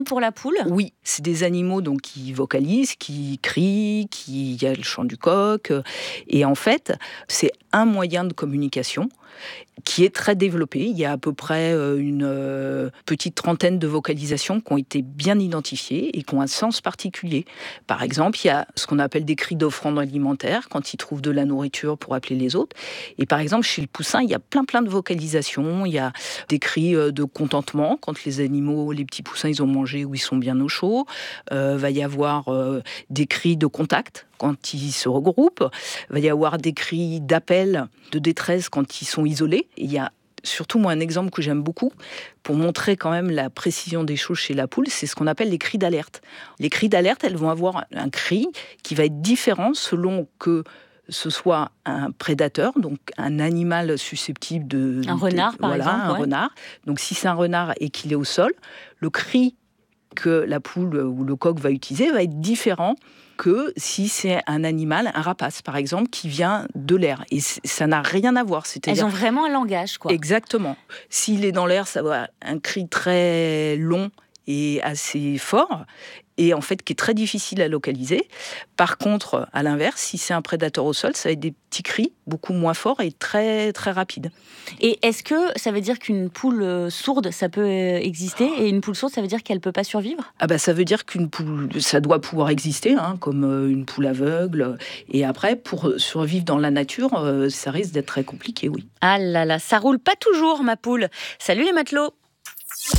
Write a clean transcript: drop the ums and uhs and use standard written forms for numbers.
pour la poule? Oui, c'est des animaux donc qui vocalisent, qui crient, il y a le chant du coq, et en fait, c'est un moyen de communication qui est très développé. Il y a à peu près une petite trentaine de vocalisations qui ont été bien identifiées et qui ont un sens particulier. Par exemple, il y a ce qu'on appelle des cris d'offrande alimentaire, quand ils trouvent de la nourriture pour appeler les autres. Et par exemple, chez le poussin, il y a plein de vocalisations. Il y a des cris de contentement, quand les animaux, les petits poussins, ils ont mangé ou ils sont bien au chaud. Va y avoir des cris de contact, quand ils se regroupent. Il va y avoir des cris d'appel, de détresse quand ils sont isolés. Et il y a surtout, moi, un exemple que j'aime beaucoup, pour montrer quand même la précision des choses chez la poule, c'est ce qu'on appelle les cris d'alerte. Les cris d'alerte, elles vont avoir un cri qui va être différent selon que ce soit un prédateur, donc un animal susceptible de... Un renard, par exemple. Un renard. Donc si c'est un renard et qu'il est au sol, le cri que la poule ou le coq va utiliser va être différent que si c'est un animal, un rapace par exemple, qui vient de l'air. Et ça n'a rien à voir. Elles ont vraiment un langage, quoi. Exactement. S'il est dans l'air, ça va être un cri très long et assez fort, et en fait qui est très difficile à localiser. Par contre, à l'inverse, si c'est un prédateur au sol, ça va être des petits cris beaucoup moins forts et très très rapides. Et est-ce que ça veut dire qu'une poule sourde, ça peut exister, et une poule sourde, ça veut dire qu'elle peut pas survivre? Ça veut dire qu'une poule, ça doit pouvoir exister, comme une poule aveugle. Et après, pour survivre dans la nature, ça risque d'être très compliqué, oui. Ah là là, ça roule pas toujours, ma poule. Salut les matelots!